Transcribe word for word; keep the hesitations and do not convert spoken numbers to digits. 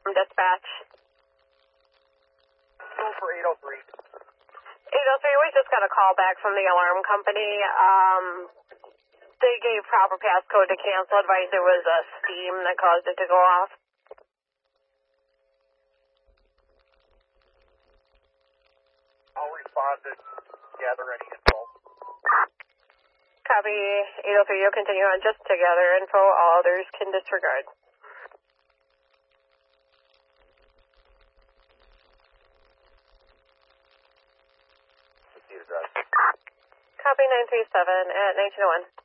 Dispatch. Go for eight oh three. eight oh three, we just got a call back from the alarm company. Um, they gave proper passcode to cancel. Advice there was a steam that caused it to go off. I'll respond and gather any info. Copy eight oh three, you'll continue on just to gather info. All others can disregard. Copy nine three seven at nineteen oh one.